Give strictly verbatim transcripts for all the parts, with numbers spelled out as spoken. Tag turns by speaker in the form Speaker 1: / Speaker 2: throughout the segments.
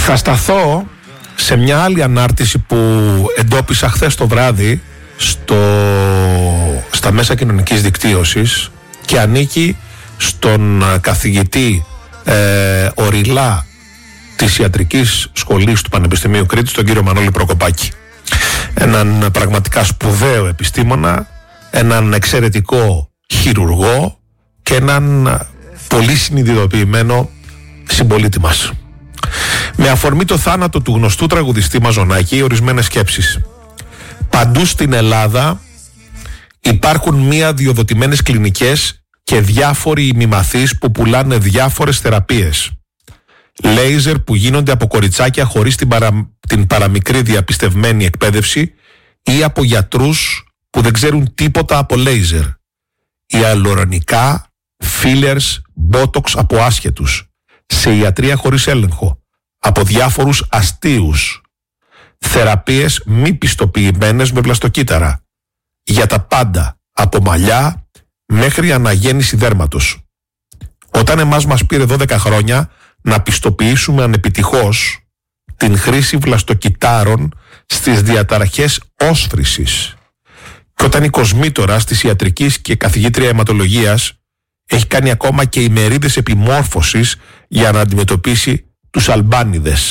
Speaker 1: Θα σταθώ σε μια άλλη ανάρτηση που εντόπισα χθες το βράδυ στο, στα μέσα κοινωνικής δικτύωσης και ανήκει στον καθηγητή ε, Οριλά της Ιατρικής Σχολής του Πανεπιστημίου Κρήτης, τον κύριο Μανώλη Προκοπάκη. Έναν πραγματικά σπουδαίο επιστήμονα, έναν εξαιρετικό χειρουργό και έναν πολύ συνειδητοποιημένο συμπολίτη μας. Με αφορμή το θάνατο του γνωστού τραγουδιστή Μαζονάκη, ορισμένες σκέψεις. Παντού στην Ελλάδα υπάρχουν μία διοδοτημένες κλινικές και διάφοροι ημιμαθείς που πουλάνε διάφορες θεραπείες. Λέιζερ που γίνονται από κοριτσάκια χωρίς την, παρα... την παραμικρή διαπιστευμένη εκπαίδευση ή από γιατρούς που δεν ξέρουν τίποτα από λέιζερ. Ιαλουρονικά, fillers, botox από άσχετους. Σε ιατρία χωρίς έλεγχο. Από διάφορους αστείους. Θεραπείες μη πιστοποιημένες με βλαστοκύτταρα. Για τα πάντα. Από μαλλιά μέχρι αναγέννηση δέρματος. Όταν εμάς μας πήρε δώδεκα χρόνια να πιστοποιήσουμε ανεπιτυχώς την χρήση βλαστοκυτάρων στις διαταραχές όσφρησης. Και όταν η κοσμήτορας της ιατρικής και καθηγήτρια αιματολογίας έχει κάνει ακόμα και ημερίδες επιμόρφωσης για να αντιμετωπίσει τους αλμπάνιδες.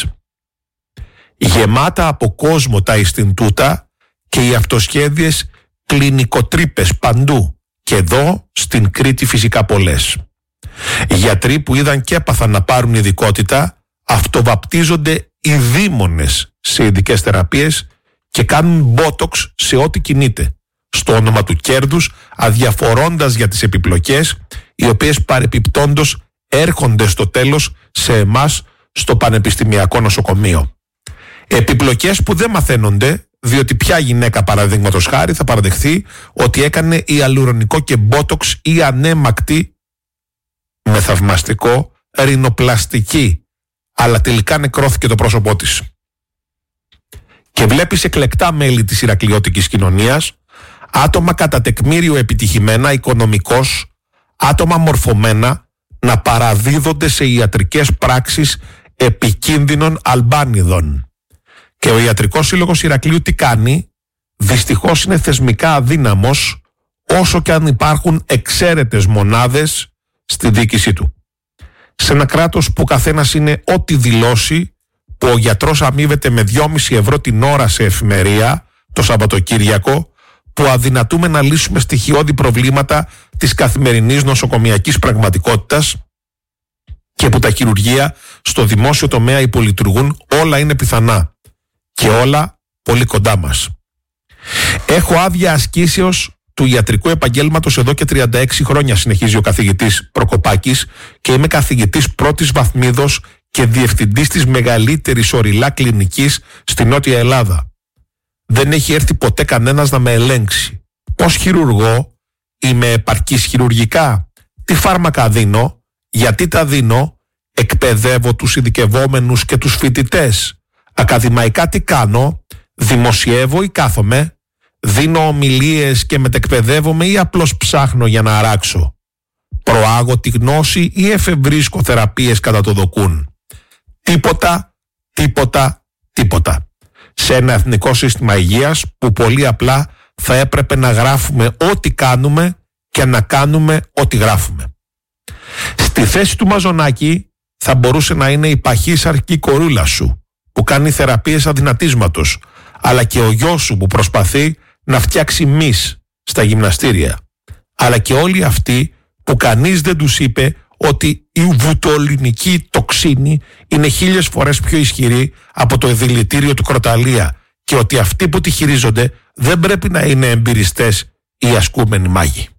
Speaker 1: Γεμάτα από κόσμο τα Ιστιντούτα και οι αυτοσχέδιες κλινικοτρύπες παντού και εδώ στην Κρήτη φυσικά πολλές. Γιατροί που είδαν και έπαθαν να πάρουν ειδικότητα αυτοβαπτίζονται ειδήμονες σε ειδικές θεραπείες και κάνουν μπότοξ σε ό,τι κινείται, στο όνομα του κέρδους, αδιαφορώντας για τις επιπλοκές οι οποίες παρεπιπτόντως έρχονται στο τέλος σε εμάς στο πανεπιστημιακό νοσοκομείο. Επιπλοκές που δεν μαθαίνονται, διότι ποια γυναίκα παραδείγματος χάρη θα παραδεχθεί ότι έκανε ιαλουρονικό και μπότοξ ή ανέμακτη με θαυμαστικό ρινοπλαστική, αλλά τελικά νεκρώθηκε το πρόσωπό της. Και βλέπεις εκλεκτά μέλη της ηρακλειώτικης κοινωνίας, άτομα κατά τεκμήριο επιτυχημένα οικονομικώς, άτομα μορφωμένα να παραδίδονται σε ιατρικές πράξεις επικίνδυνων αλμπάνιδων. Και ο Ιατρικός Σύλλογος Ηρακλείου τι κάνει? Δυστυχώς είναι θεσμικά αδύναμος, όσο και αν υπάρχουν εξαίρετες μονάδες στη διοίκησή του. Σε ένα κράτος που καθένας είναι ό,τι δηλώσει, που ο γιατρός αμείβεται με δυόμισι ευρώ την ώρα σε εφημερία το Σαββατοκύριακο, που αδυνατούμε να λύσουμε στοιχειώδη προβλήματα της καθημερινής νοσοκομιακής πραγματικότητας και που τα χειρουργεία στο δημόσιο τομέα υπολειτουργούν, όλα είναι πιθανά και όλα πολύ κοντά μας. Έχω άδεια ασκήσεως του ιατρικού επαγγέλματος εδώ και τριάντα έξι χρόνια, συνεχίζει ο καθηγητής Προκοπάκης, και είμαι καθηγητής πρώτης βαθμίδος και διευθυντής της μεγαλύτερης Οριλά κλινικής στη Νότια Ελλάδα. Δεν έχει έρθει ποτέ κανένας να με ελέγξει. Πώς χειρουργώ? Είμαι επαρκής χειρουργικά? Τι φάρμακα δίνω? Γιατί τα δίνω? Εκπαιδεύω τους ειδικευόμενους και τους φοιτητές? Ακαδημαϊκά τι κάνω? Δημοσιεύω ή κάθομαι? Δίνω ομιλίες και μετεκπαιδεύομαι ή απλώς ψάχνω για να αράξω? Προάγω τη γνώση ή εφευρίσκω θεραπείες κατά το δοκούν? Τίποτα, τίποτα, τίποτα. Σε ένα εθνικό σύστημα υγείας που πολύ απλά θα έπρεπε να γράφουμε ό,τι κάνουμε και να κάνουμε ό,τι γράφουμε. Στη θέση του Μαζονάκη θα μπορούσε να είναι η παχύσαρκη κορούλα σου που κάνει θεραπείες αδυνατίσματος, αλλά και ο γιος σου που προσπαθεί να φτιάξει μυς στα γυμναστήρια, αλλά και όλοι αυτοί που κανείς δεν τους είπε ότι η βουτολινική τοξίνη είναι χίλιες φορές πιο ισχυρή από το δηλητήριο του κροταλία και ότι αυτοί που τη χειρίζονται δεν πρέπει να είναι εμπειριστές ή ασκούμενοι μάγοι.